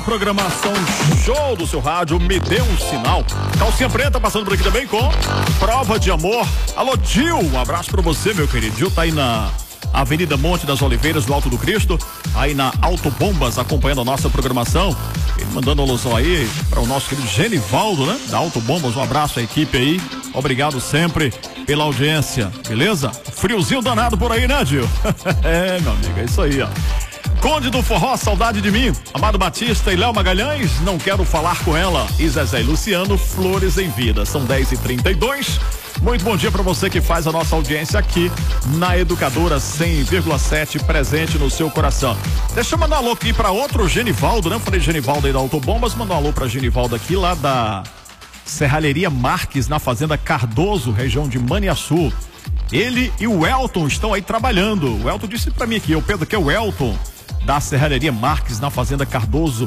Programação show do seu rádio, me dê um sinal. Calcinha Preta passando por aqui também com Prova de Amor. Alô, Gil, um abraço pra você, meu querido. Gil tá aí na Avenida Monte das Oliveiras, do Alto do Cristo, aí na Autobombas, acompanhando a nossa programação. Ele mandando alusão aí para o nosso querido Genivaldo, né? Da Autobombas, um abraço à equipe aí. Obrigado sempre pela audiência, beleza? Friozinho danado por aí, né, Gil? É, meu amigo, é isso aí, ó. Conde do Forró, saudade de mim. Amado Batista e Léo Magalhães, não quero falar com ela. E Zezé e Luciano, Flores em Vida. São 10h32. Muito bom dia para você que faz a nossa audiência aqui na Educadora 100,7, presente no seu coração. Deixa eu mandar um alô aqui para outro Genivaldo, né? Eu falei Genivaldo aí da Autobombas, mandar um alô para Genivaldo aqui lá da Serralheria Marques, na Fazenda Cardoso, região de Maniaçu. Ele e o Elton estão aí trabalhando. O Elton disse para mim aqui, o Pedro, que é o Elton da Serralheria Marques, na Fazenda Cardoso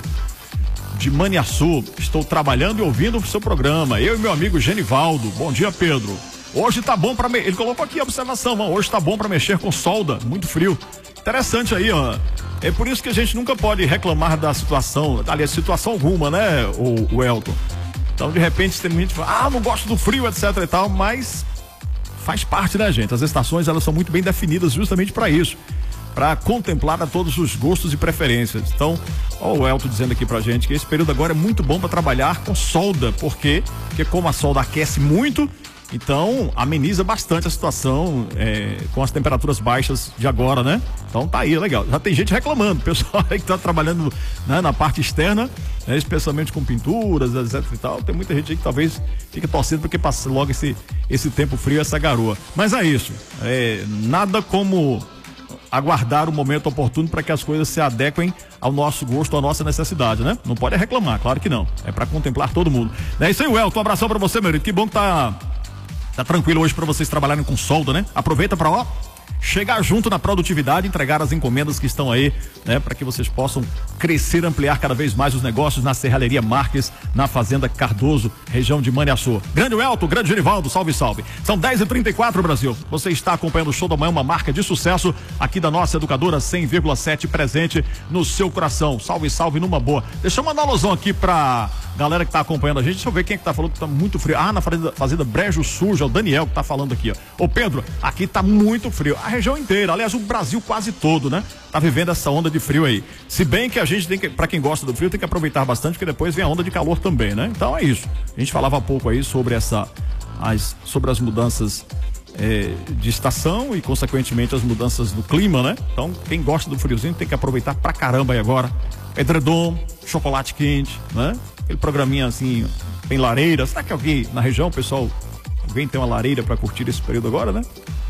de Maniaçu. Estou trabalhando e ouvindo o seu programa. Eu e meu amigo Genivaldo. Bom dia, Pedro. Hoje tá bom para ele colocou aqui a observação, mano. Hoje tá bom para mexer com solda, muito frio. Interessante aí, ó. É por isso que a gente nunca pode reclamar da situação, aliás, situação alguma, né, o Elton. Então, de repente, tem gente que fala, não gosto do frio, etc e tal, mas faz parte, né, gente? As estações, elas são muito bem definidas justamente para isso, para contemplar a todos os gostos e preferências. Então, ó, o Elton dizendo aqui pra gente que esse período agora é muito bom para trabalhar com solda, porque como a solda aquece muito, então ameniza bastante a situação com as temperaturas baixas de agora, né? Então tá aí, legal. Já tem gente reclamando, pessoal aí que tá trabalhando, né, na parte externa, né, especialmente com pinturas, etc e tal. Tem muita gente aí que talvez fique torcendo porque passe logo esse tempo frio, essa garoa. Mas é isso, nada como aguardar o momento oportuno para que as coisas se adequem ao nosso gosto, à nossa necessidade, né? Não pode reclamar, claro que não. É para contemplar todo mundo. É isso aí, Elton. Um abração para você, meu querido. Que bom que tá tranquilo hoje para vocês trabalharem com solda, né? Aproveita para chegar junto na produtividade, entregar as encomendas que estão aí, né? Para que vocês possam crescer, ampliar cada vez mais os negócios na Serralheria Marques, na Fazenda Cardoso, região de Maniaçu. Grande Elton, grande Genivaldo, salve, salve. São 10h34, Brasil. Você está acompanhando o Show da Manhã, uma marca de sucesso aqui da nossa Educadora 100,7, presente no seu coração. Salve, salve, numa boa. Deixa eu mandar uma alusão aqui pra galera que tá acompanhando a gente. Deixa eu ver quem é que tá falando que tá muito frio. Na Fazenda Brejo Sujo, é o Daniel que tá falando aqui, ó. Ô, Pedro, aqui tá muito frio. A região inteira, aliás, o Brasil quase todo, né? Tá vivendo essa onda de frio aí. Se bem que a gente tem que, pra quem gosta do frio, tem que aproveitar bastante, porque depois vem a onda de calor também, né? Então é isso. A gente falava há pouco aí sobre sobre as mudanças de estação e, consequentemente, as mudanças do clima, né? Então, quem gosta do friozinho tem que aproveitar pra caramba aí agora. Edredom, chocolate quente, né? Aquele programinha assim, tem lareira. Será que alguém na região, pessoal, alguém tem uma lareira para curtir esse período agora, né?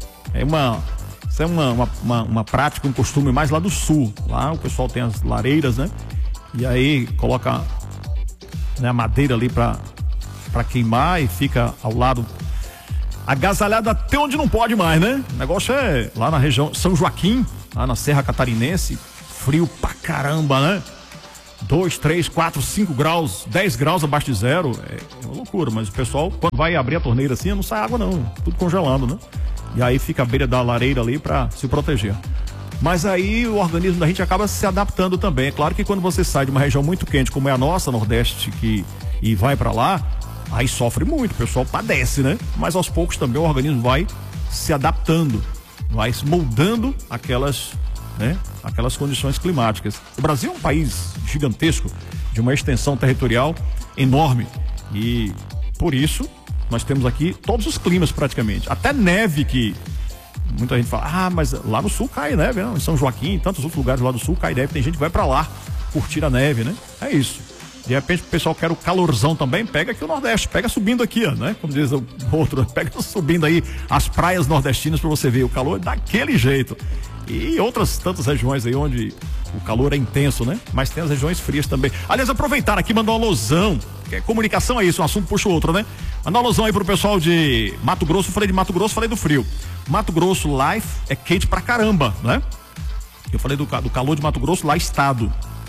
Isso é uma prática, um costume mais lá do sul. Lá o pessoal tem as lareiras, né? E aí coloca, né, a madeira ali para queimar e fica ao lado agasalhado até onde não pode mais, né? O negócio é lá na região São Joaquim, lá na Serra Catarinense, frio pra caramba, né? 2, 3, 4, 5 graus, 10 graus abaixo de zero, é uma loucura, mas o pessoal, quando vai abrir a torneira assim, não sai água não, tudo congelando, né? E aí fica à beira da lareira ali para se proteger. Mas aí o organismo da gente acaba se adaptando também. É claro que quando você sai de uma região muito quente, como é a nossa, Nordeste, e vai para lá, aí sofre muito, o pessoal padece, né? Mas aos poucos também o organismo vai se adaptando, vai se moldando aquelas condições climáticas. O Brasil é um país gigantesco, de uma extensão territorial enorme, e por isso nós temos aqui todos os climas praticamente, até neve, que muita gente fala, mas lá no sul cai neve, né? Em São Joaquim, em tantos outros lugares lá do sul cai neve, tem gente que vai pra lá curtir a neve, né? É isso. De repente o pessoal quer o calorzão também, pega aqui o Nordeste, pega subindo aqui, ó, né? Como diz o outro, pega subindo aí as praias nordestinas pra você ver o calor daquele jeito. E outras tantas regiões aí onde o calor é intenso, né? Mas tem as regiões frias também. Aliás, aproveitar aqui, mandar uma alusão, que comunicação é isso, um assunto puxa o outro, né? Mandar uma alusão aí pro pessoal de Mato Grosso. Falei de Mato Grosso, falei do frio. Mato Grosso lá é quente pra caramba, né? Eu falei do calor de Mato Grosso, lá estado.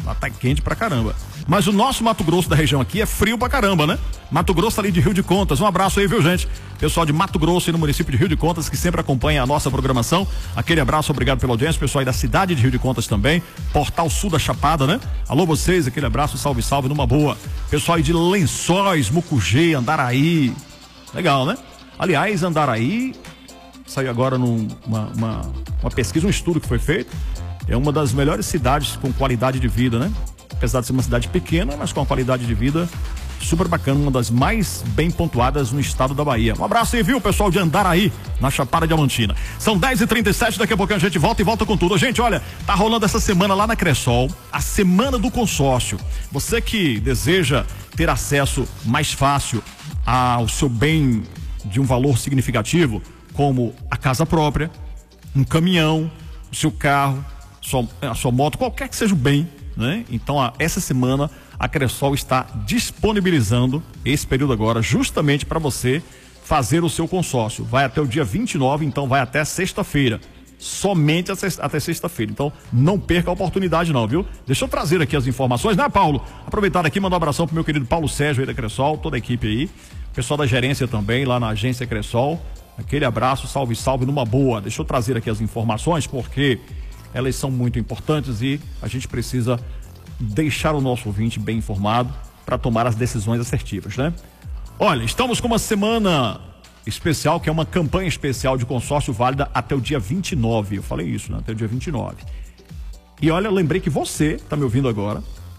Lá tá quente pra caramba. Mas o nosso Mato Grosso da região aqui é frio pra caramba, né? Mato Grosso ali de Rio de Contas. Um abraço aí, viu, gente? Pessoal de Mato Grosso e no município de Rio de Contas que sempre acompanha a nossa programação. Aquele abraço, obrigado pela audiência. Pessoal aí da cidade de Rio de Contas também. Portal Sul da Chapada, né? Alô vocês, aquele abraço, salve, salve, numa boa. Pessoal aí de Lençóis, Mucugê, Andaraí. Legal, né? Aliás, Andaraí saiu agora uma pesquisa, um estudo que foi feito. É uma das melhores cidades com qualidade de vida, né? Apesar de ser uma cidade pequena, mas com uma qualidade de vida super bacana, uma das mais bem pontuadas no estado da Bahia. Um abraço aí, viu, pessoal de Andaraí, na Chapada Diamantina. São 10h37, daqui a pouco a gente volta com tudo. Gente, olha, tá rolando essa semana lá na Cressol, a Semana do Consórcio. Você que deseja ter acesso mais fácil ao seu bem de um valor significativo, como a casa própria, um caminhão, o seu carro, a sua moto, qualquer que seja o bem, né? Então, essa semana a Cressol está disponibilizando esse período agora justamente para você fazer o seu consórcio. Vai até o dia 29, então vai até sexta-feira. Somente até sexta-feira. Então, não perca a oportunidade não, viu? Deixa eu trazer aqui as informações, né, Paulo? Aproveitar aqui, mandar um abração pro meu querido Paulo Sérgio aí da Cressol, toda a equipe aí. Pessoal da gerência também, lá na agência Cressol. Aquele abraço, salve, salve, numa boa. Deixa eu trazer aqui as informações, porque elas são muito importantes e a gente precisa deixar o nosso ouvinte bem informado para tomar as decisões assertivas, né? Olha, estamos com uma semana especial, que é uma campanha especial de consórcio válida até o dia 29. Eu falei isso, né? Até o dia 29. E olha, lembrei que você está me ouvindo agora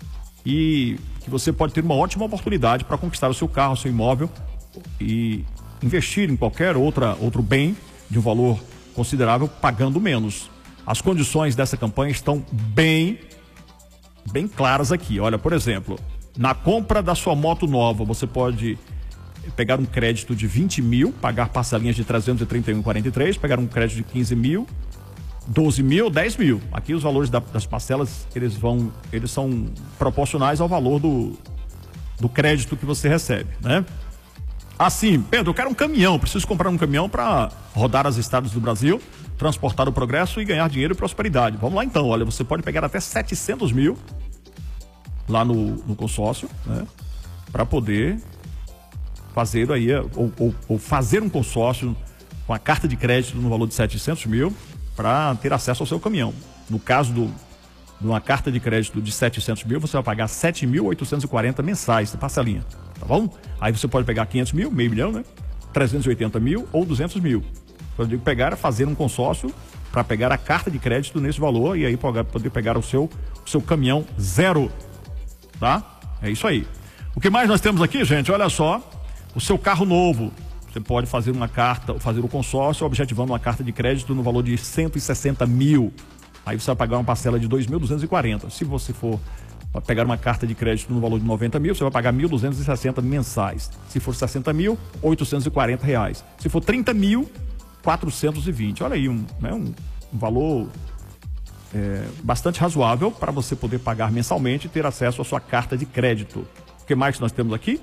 e que você pode ter uma ótima oportunidade para conquistar o seu carro, o seu imóvel e investir em qualquer outro bem de um valor considerável, pagando menos. As condições dessa campanha estão bem claras aqui. Olha, por exemplo, na compra da sua moto nova, você pode pegar um crédito de 20 mil, pagar parcelinhas de 331,43, pegar um crédito de 15 mil, 12 mil, 10 mil. Aqui os valores das parcelas, eles são proporcionais ao valor do crédito que você recebe, né? Assim, Pedro, eu quero um caminhão, preciso comprar um caminhão para rodar as estradas do Brasil, transportar o progresso e ganhar dinheiro e prosperidade. Vamos lá então, olha, você pode pegar até 700 mil lá no consórcio, né? Para poder fazer aí, ou fazer um consórcio com a carta de crédito no valor de 700 mil para ter acesso ao seu caminhão. No caso de uma carta de crédito de 700 mil, você vai pagar 7.840 mensais de parcelinha, tá bom? Aí você pode pegar 500 mil, meio milhão, né? 380 mil ou 200 mil. Eu digo pegar, fazer um consórcio para pegar a carta de crédito nesse valor e aí poder pegar o seu caminhão zero, tá? É isso aí. O que mais nós temos aqui, gente? Olha só, o seu carro novo. Você pode fazer fazer o consórcio objetivando uma carta de crédito no valor de 160 mil. Aí você vai pagar uma parcela de 2.240. Se você for pegar uma carta de crédito no valor de 90 mil, você vai pagar 1.260 mensais. Se for 60 mil, R$840. Se for 30 mil, 420. Olha aí, um valor bastante razoável para você poder pagar mensalmente e ter acesso à sua carta de crédito. O que mais nós temos aqui?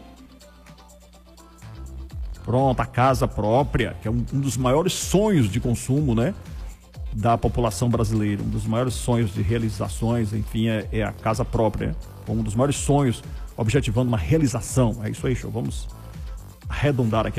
Pronto, a casa própria, que é um dos maiores sonhos de consumo, né, da população brasileira. Um dos maiores sonhos de realizações, enfim, é a casa própria, né? Um dos maiores sonhos objetivando uma realização. É isso aí, show. Vamos arredondar aqui.